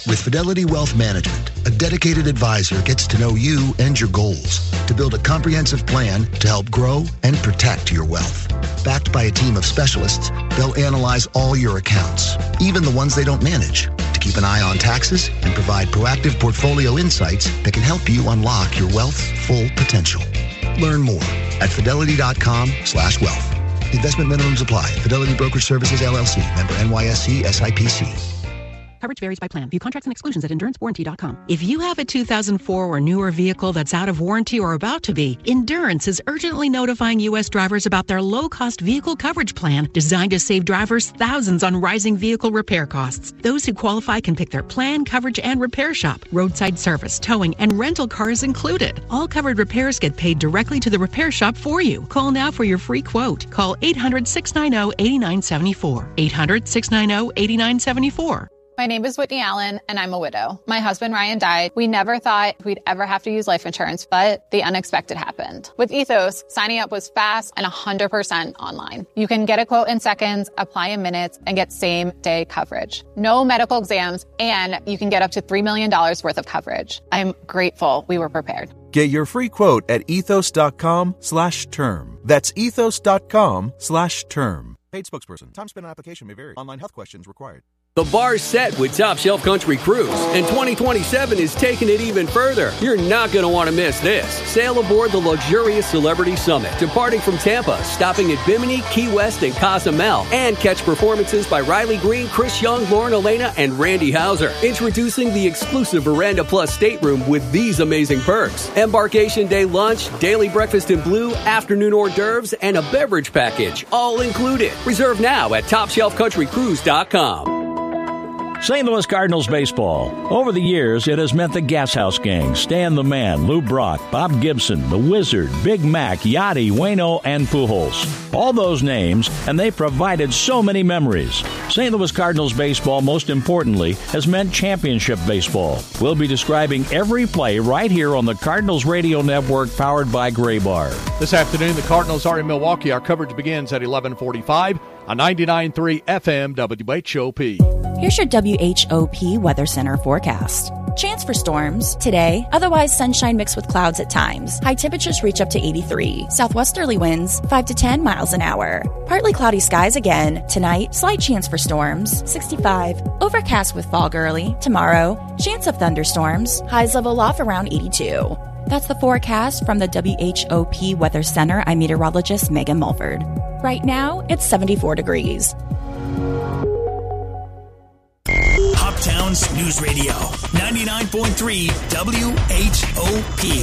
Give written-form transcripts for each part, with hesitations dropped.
With Fidelity Wealth Management, a dedicated advisor gets to know you and your goals to build a comprehensive plan to help grow and protect your wealth. Backed by a team of specialists, they'll analyze all your accounts, even the ones they don't manage, to keep an eye on taxes and provide proactive portfolio insights that can help you unlock your wealth's full potential. Learn more at fidelity.com/wealth. Investment minimums apply. Fidelity Brokerage Services, LLC. Member NYSE, SIPC. Coverage varies by plan. View contracts and exclusions at endurancewarranty.com. If you have a 2004 or newer vehicle that's out of warranty or about to be, Endurance is urgently notifying U.S. drivers about their low-cost vehicle coverage plan designed to save drivers thousands on rising vehicle repair costs. Those who qualify can pick their plan, coverage, and repair shop. Roadside service, towing, and rental cars included. All covered repairs get paid directly to the repair shop for you. Call now for your free quote. Call 800-690-8974. 800-690-8974. My name is Whitney Allen, and I'm a widow. My husband, Ryan, died. We never thought we'd ever have to use life insurance, but the unexpected happened. With Ethos, signing up was fast and 100% online. You can get a quote in seconds, apply in minutes, and get same-day coverage. No medical exams, and you can get up to $3 million worth of coverage. I'm grateful we were prepared. Get your free quote at ethos.com/term. That's ethos.com/term. Paid spokesperson. Time spent on application may vary. Online health questions required. The bar's set with Top Shelf Country Cruise, and 2027 is taking it even further. You're not going to want to miss this. Sail aboard the luxurious Celebrity Summit, departing from Tampa, stopping at Bimini, Key West, and Cozumel, and catch performances by Riley Green, Chris Young, Lauren Elena, and Randy Hauser. Introducing the exclusive Veranda Plus stateroom with these amazing perks. Embarkation day lunch, daily breakfast in blue, afternoon hors d'oeuvres, and a beverage package, all included. Reserve now at TopShelfCountryCruise.com. St. Louis Cardinals baseball. Over the years, it has meant the Gas House Gang, Stan the Man, Lou Brock, Bob Gibson, the Wizard, Big Mac, Yachty, Waino, and Pujols. All those names, and they provided so many memories. St. Louis Cardinals baseball, most importantly, has meant championship baseball. We'll be describing every play right here on the Cardinals Radio Network, powered by Gray Bar. This afternoon, the Cardinals are in Milwaukee. Our coverage begins at 11:45 on 99.3 FM WHOP. Here's your WHOP Weather Center forecast. Chance for storms today, otherwise sunshine mixed with clouds at times. High temperatures reach up to 83. Southwesterly winds 5 to 10 miles an hour. Partly cloudy skies again. Tonight, slight chance for storms, 65. Overcast with fog early. Tomorrow, chance of thunderstorms. Highs level off around 82. That's the forecast from the WHOP Weather Center. I'm meteorologist Megan Mulford. Right now, it's 74 degrees. Hoptown's News Radio, 99.3 WHOP.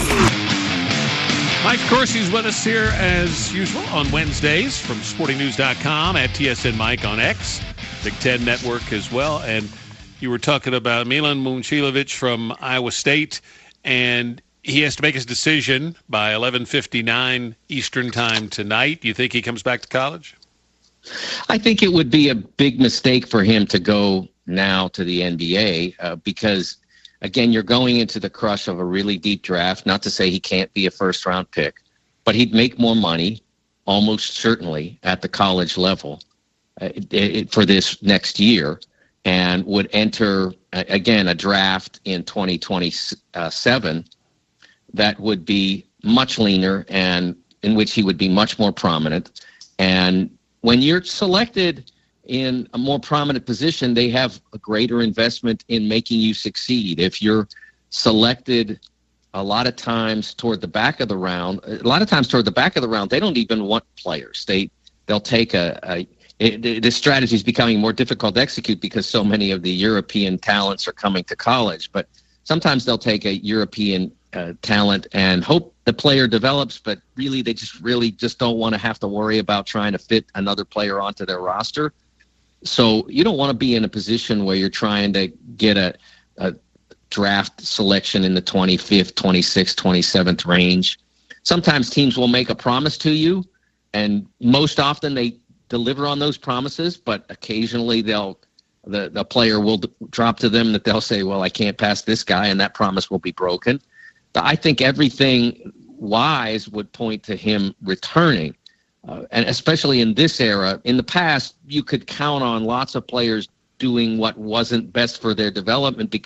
Mike Corsi's with us here as usual on Wednesdays from sportingnews.com at TSN Mike on X, Big Ten Network as well. And you were talking about Milan Momcilovic from Iowa State, and he has to make his decision by 11:59 Eastern time tonight. Do you think he comes back to college? I think it would be a big mistake for him to go now to the NBA because, again, you're going into the crush of a really deep draft. Not to say he can't be a first-round pick, but he'd make more money, almost certainly, at the college level for this next year, and would enter, again, a draft in 2027 that would be much leaner and in which he would be much more prominent. And when you're selected in a more prominent position, they have a greater investment in making you succeed. If you're selected a lot of times toward the back of the round, they don't even want players. They'll take this strategy is becoming more difficult to execute because so many of the European talents are coming to college. But sometimes they'll take a European talent and hope the player develops, but really they just don't want to have to worry about trying to fit another player onto their roster. So you don't want to be in a position where you're trying to get a draft selection in the 25th, 26th, 27th range. Sometimes teams will make a promise to you, and most often they deliver on those promises, but occasionally the player will drop to them that they'll say, well, I can't pass this guy, and that promise will be broken. I think everything wise would point to him returning, and especially in this era. In the past, you could count on lots of players doing what wasn't best for their development